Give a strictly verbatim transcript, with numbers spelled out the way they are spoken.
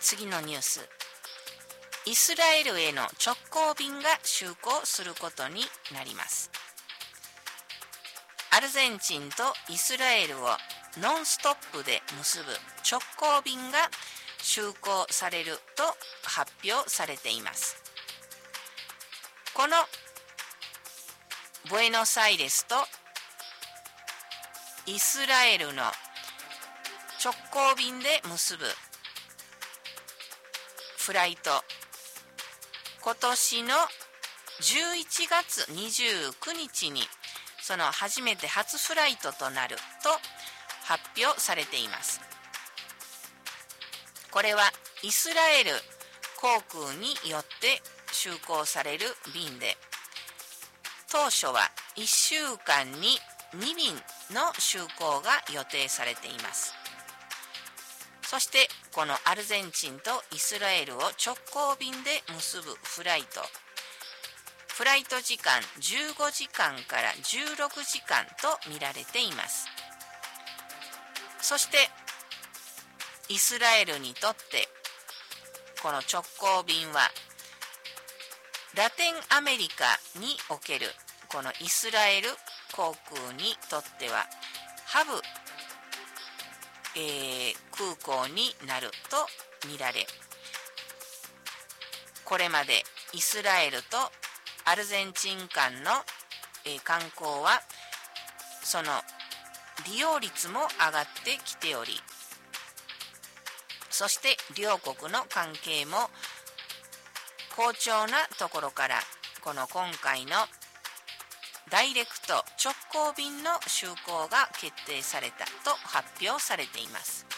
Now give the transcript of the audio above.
次のニュース、イスラエルへの直行便が就航することになります。アルゼンチンとイスラエルをノンストップで結ぶ直行便が就航されると発表されています。このブエノスアイレスとイスラエルの直行便で結ぶフライト、今年のじゅういちがつにじゅうくにちにその初めて初フライトとなると発表されています。これはイスラエル航空によって就航される便で、当初はいっしゅうかんににびんの就航が予定されています。そしてこのアルゼンチンとイスラエルを直行便で結ぶフライト、フライト時間じゅうごじかんからじゅうろくじかんと見られています。そしてイスラエルにとってこの直行便はラテンアメリカにおけるこのイスラエル航空にとってはハブ、えー、空港になると見られ、これまでイスラエルとアルゼンチン間の、えー、観光はその利用率も上がってきており、そして両国の関係も好調なところから、この今回のダイレクト直行便の就航が決定されたと発表されています。